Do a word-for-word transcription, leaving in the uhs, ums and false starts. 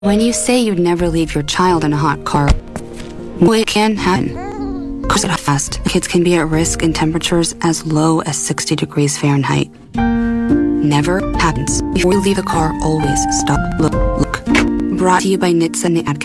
When you say you'd never leave your child in a hot car, well, it can happen. Cause it fast. Kids can be at risk in temperatures as low as sixty degrees Fahrenheit. Never happens. Before you leave the car, always stop, look, look. Brought to you by N H T S A and the ad